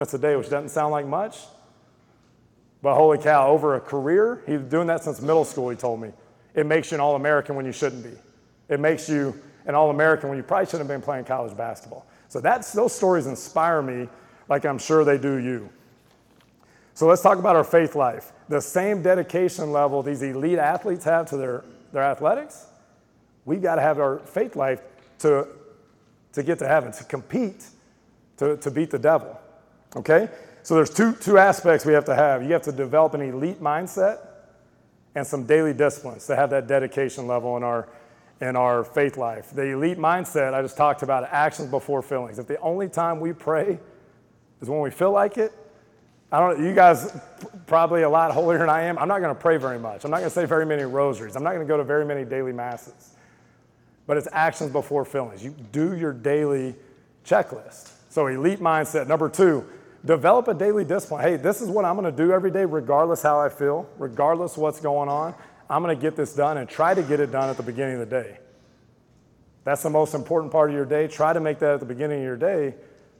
a day, which doesn't sound like much. But holy cow, over a career, he's doing that since middle school, he told me. It makes you an All-American when you shouldn't be. It makes you an All-American when you probably shouldn't have been playing college basketball. So those stories inspire me like I'm sure they do you. So let's talk about our faith life. The same dedication level these elite athletes have to their athletics, we've got to have our faith life to get to heaven, to compete, to beat the devil, okay? So there's two aspects we have to have. You have to develop an elite mindset and some daily disciplines to have that dedication level in our faith life. The elite mindset, I just talked about, actions before feelings. If the only time we pray is when we feel like it, you guys probably a lot holier than I am. I'm not going to pray very much. I'm not going to say very many rosaries. I'm not going to go to very many daily masses. But it's actions before feelings. You do your daily checklist. So elite mindset. Number 2, develop a daily discipline. Hey, this is what I'm going to do every day, regardless how I feel, regardless what's going on. I'm going to get this done and try to get it done at the beginning of the day. That's the most important part of your day. Try to make that at the beginning of your day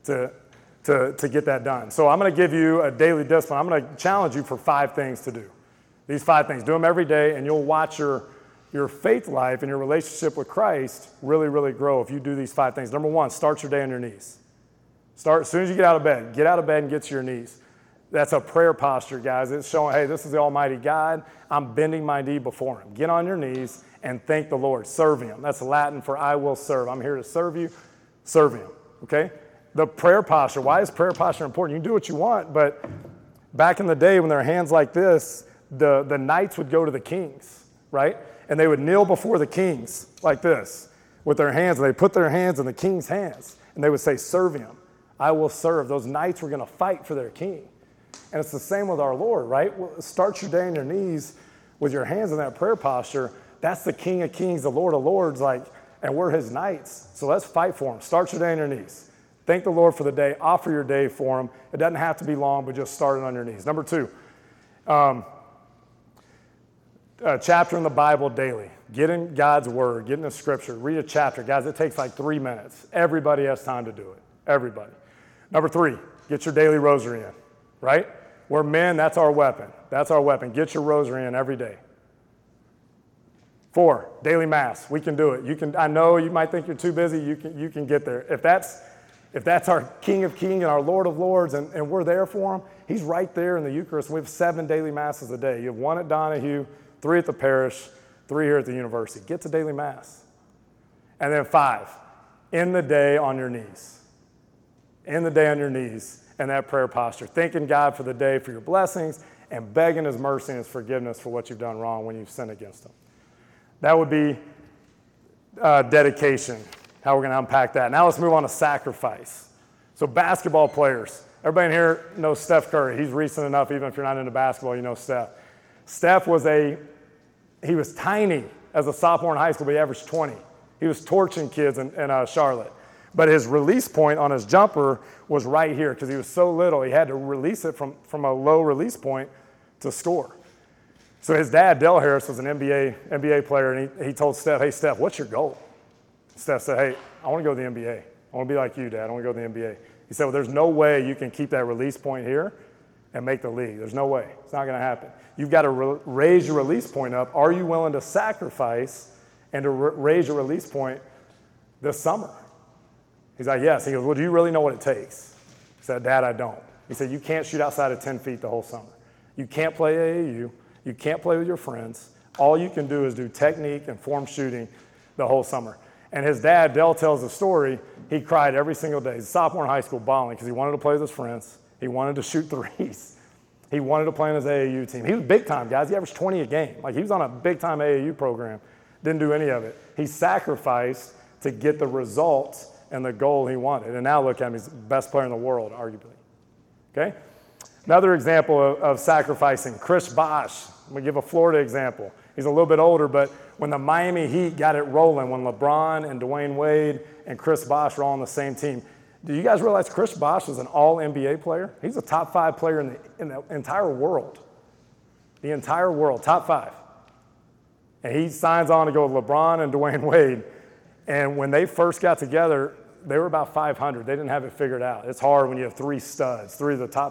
to get that done. So I'm going to give you a daily discipline. I'm going to challenge you for 5 things to do. These 5 things. Do them every day, and you'll watch your faith life and your relationship with Christ really, really grow if you do these 5 things. Number 1, start your day on your knees. Start as soon as you get out of bed. Get out of bed and get to your knees. That's a prayer posture, guys. It's showing, hey, this is the Almighty God. I'm bending my knee before him. Get on your knees and thank the Lord. Serve him. That's Latin for I will serve. I'm here to serve you. Serve him, okay? The prayer posture. Why is prayer posture important? You can do what you want, but back in the day when there were hands like this, the knights would go to the kings, right? And they would kneel before the kings like this with their hands. And they put their hands in the king's hands, and they would say, serve him. I will serve. Those knights were going to fight for their king. And it's the same with our Lord, right? Start your day on your knees with your hands in that prayer posture. That's the King of Kings, the Lord of Lords, and we're his knights. So let's fight for him. Start your day on your knees. Thank the Lord for the day. Offer your day for him. It doesn't have to be long, but just start it on your knees. Number 2, a chapter in the Bible daily. Get in God's word. Get in the scripture. Read a chapter. Guys, it takes like 3 minutes. Everybody has time to do it. Everybody. Number 3, get your daily rosary in, right? We're men, that's our weapon. That's our weapon. Get your rosary in every day. 4, daily mass. We can do it. I know you might think you're too busy. You can get there. If that's our King of Kings and our Lord of Lords and we're there for him, he's right there in the Eucharist. We have 7 daily masses a day. You have 1 at Donahue, 3 at the parish, 3 here at the university. Get to daily mass. And then 5, end the day on your knees. End the day on your knees in that prayer posture, thanking God for the day, for your blessings, and begging his mercy and his forgiveness for what you've done wrong when you've sinned against him. That would be dedication, how we're going to unpack that. Now let's move on to sacrifice. So basketball players. Everybody in here knows Steph Curry. He's recent enough, even if you're not into basketball, you know Steph. Steph he was tiny as a sophomore in high school, but he averaged 20. He was torching kids in Charlotte. But his release point on his jumper was right here because he was so little. He had to release it from a low release point to score. So his dad, Del Harris, was an NBA player, and he told Steph, hey, Steph, what's your goal? Steph said, hey, I want to go to the NBA. I want to be like you, Dad. I want to go to the NBA. He said, well, there's no way you can keep that release point here and make the league. There's no way. It's not going to happen. You've got to raise your release point up. Are you willing to sacrifice and to raise your release point this summer? He's like, yes. He goes, well, do you really know what it takes? He said, Dad, I don't. He said, you can't shoot outside of 10 feet the whole summer. You can't play AAU. You can't play with your friends. All you can do is do technique and form shooting the whole summer. And his dad, Del, tells the story. He cried every single day. He's a sophomore in high school bawling because he wanted to play with his friends. He wanted to shoot threes. He wanted to play on his AAU team. He was big time, guys. He averaged 20 a game. He was on a big time AAU program. Didn't do any of it. He sacrificed to get the results and the goal he wanted. And now look at him. He's the best player in the world, arguably. Okay? Another example of sacrificing, Chris Bosh. I'm going to give a Florida example. He's a little bit older, but when the Miami Heat got it rolling, when LeBron and Dwayne Wade and Chris Bosh were all on the same team, do you guys realize Chris Bosh was an all-NBA player? He's a top 5 player in the entire world. The entire world, top 5. And he signs on to go with LeBron and Dwayne Wade. And when they first got together, they were about 500. They didn't have it figured out. It's hard when you have three studs, three of the top